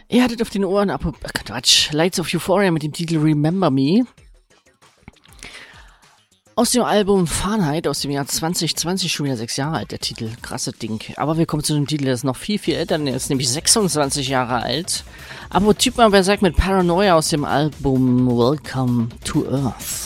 Ihr hattet auf den Ohren Quatsch, Lights of Euphoria mit dem Titel Remember Me. Aus dem Album Fahrenheit aus dem Jahr 2020, schon wieder 6 Jahre alt, der Titel. Krasse Ding. Aber wir kommen zu einem Titel, der ist noch viel, viel älter, der ist nämlich 26 Jahre alt. Aber Typ mal, wer sagt mit Paranoia aus dem Album Welcome to Earth.